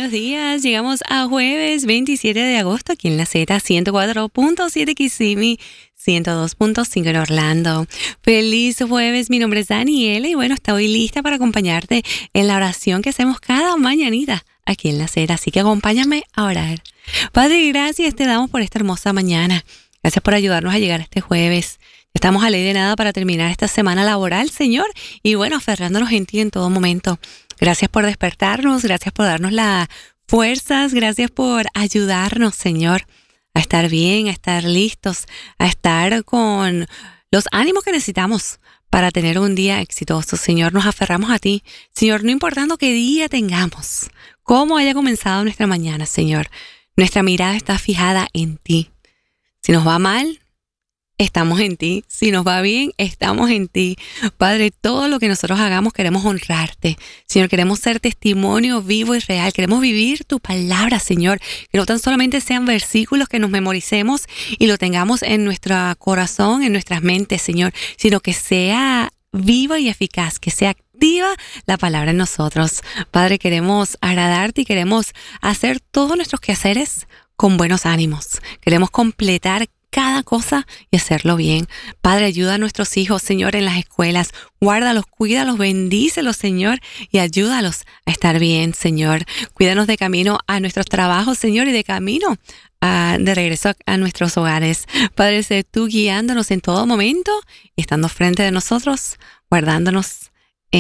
buenos días. Llegamos a jueves 27 de agosto aquí en la Z 104.7 Kissimmee, 102.5 en Orlando. Feliz jueves, mi nombre es Daniela y bueno, estoy lista para acompañarte en la oración que hacemos cada mañanita aquí en la Z, así que acompáñame a orar. Padre, gracias te damos por esta hermosa mañana. Gracias por ayudarnos a llegar a este jueves. Estamos a ley de nada para terminar esta semana laboral, Señor, y bueno, aferrándonos en ti en todo momento. Gracias por despertarnos, gracias por darnos las fuerzas, gracias por ayudarnos, Señor, a estar bien, a estar listos, a estar con los ánimos que necesitamos para tener un día exitoso. Señor, nos aferramos a ti. Señor, no importando qué día tengamos, cómo haya comenzado nuestra mañana, Señor, nuestra mirada está fijada en ti. Si nos va mal, estamos en ti. Si nos va bien, estamos en ti. Padre, todo lo que nosotros hagamos queremos honrarte. Señor, queremos ser testimonio vivo y real. Queremos vivir tu palabra, Señor. Que no tan solamente sean versículos que nos memoricemos y lo tengamos en nuestro corazón, en nuestras mentes, Señor, sino que sea viva y eficaz, que sea activa la palabra en nosotros. Padre, queremos agradarte y queremos hacer todos nuestros quehaceres con buenos ánimos. Queremos completar cada cosa y hacerlo bien. Padre, ayuda a nuestros hijos, Señor, en las escuelas. Guárdalos, cuídalos, bendícelos, Señor, y ayúdalos a estar bien, Señor. Cuídanos de camino a nuestros trabajos, Señor, y de camino de regreso a nuestros hogares. Padre, sé tú guiándonos en todo momento y estando frente de nosotros, guardándonos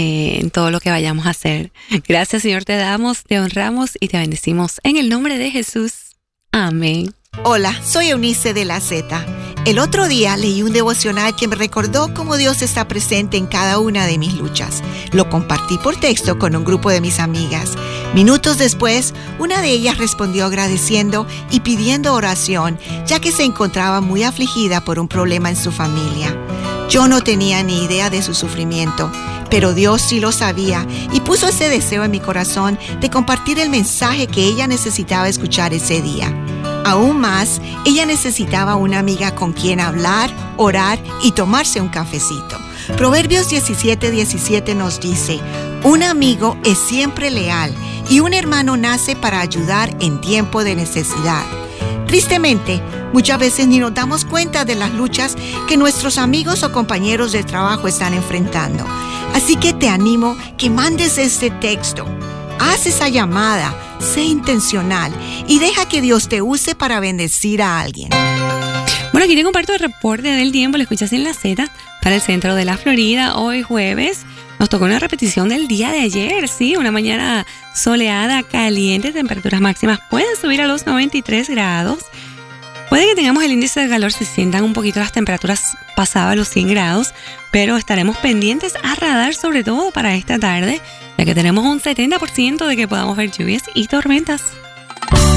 en todo lo que vayamos a hacer. Gracias, Señor, te damos, te honramos y te bendecimos en el nombre de Jesús. Amén. Hola, soy Eunice de la Z. El otro día leí un devocional que me recordó cómo Dios está presente en cada una de mis luchas. Lo compartí por texto con un grupo de mis amigas. Minutos después, una de ellas respondió agradeciendo y pidiendo oración, ya que se encontraba muy afligida por un problema en su familia. Yo no tenía ni idea de su sufrimiento, pero Dios sí lo sabía y puso ese deseo en mi corazón de compartir el mensaje que ella necesitaba escuchar ese día. Aún más, ella necesitaba una amiga con quien hablar, orar y tomarse un cafecito. Proverbios 17:17 nos dice: un amigo es siempre leal y un hermano nace para ayudar en tiempo de necesidad. Tristemente, muchas veces ni nos damos cuenta de las luchas que nuestros amigos o compañeros de trabajo están enfrentando. Así que te animo que mandes este texto. Haz esa llamada, sé intencional y deja que Dios te use para bendecir a alguien. Bueno, aquí te comparto el reporte del tiempo, lo escuchas en la Z para el centro de la Florida. Hoy jueves nos tocó una repetición del día de ayer, sí, una mañana soleada, caliente, temperaturas máximas pueden subir a los 93 grados. Puede que tengamos el índice de calor, se sientan un poquito las temperaturas pasadas los 100 grados, pero estaremos pendientes a radar sobre todo para esta tarde, ya que tenemos un 70% de que podamos ver lluvias y tormentas.